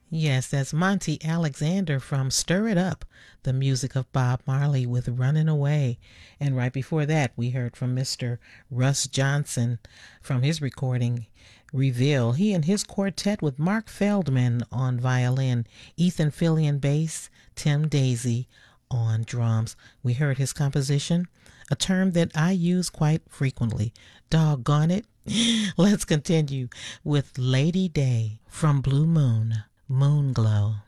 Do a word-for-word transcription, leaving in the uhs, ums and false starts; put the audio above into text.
Yes, that's Monty Alexander from Stir It Up, the music of Bob Marley with Running Away. And right before that, we heard from Mister Russ Johnson from his recording Reveal. He and his quartet with Mark Feldman on violin, Ethan Fillion bass, Tim Daisy on drums. We heard his composition, a term that I use quite frequently, doggone it. Let's continue with Lady Day from Blue Moon, Moon Glow.